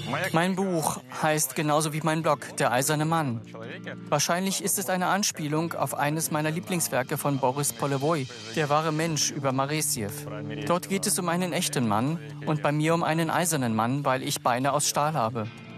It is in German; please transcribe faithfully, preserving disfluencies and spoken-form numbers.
Mein Buch heißt genauso wie mein Blog Der eiserne Mann. Wahrscheinlich ist es eine Anspielung auf eines meiner Lieblingswerke von Boris Polevoi, Der wahre Mensch über Maresjew. Dort geht es um einen echten Mann und bei mir um einen eisernen Mann, weil ich Beine aus Stahl habe.